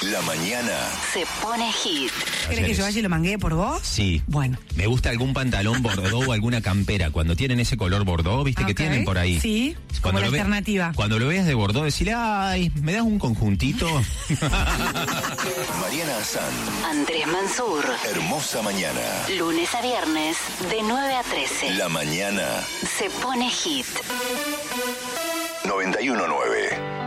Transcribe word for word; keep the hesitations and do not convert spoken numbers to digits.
La mañana se pone hit. ¿Querés que yo vaya y lo manguee por vos? Sí. Bueno. Me gusta algún pantalón bordó o alguna campera. Cuando tienen ese color bordó, viste Okay. que tienen por ahí. Sí, como cuando la lo ve- alternativa. Cuando lo veas de bordó, decirle, ay, ¿me das un conjuntito? Mariana Azán. Andrés Mansur. Hermosa mañana. Lunes a viernes, de nueve a trece. La mañana Se pone hit. noventa y uno nueve.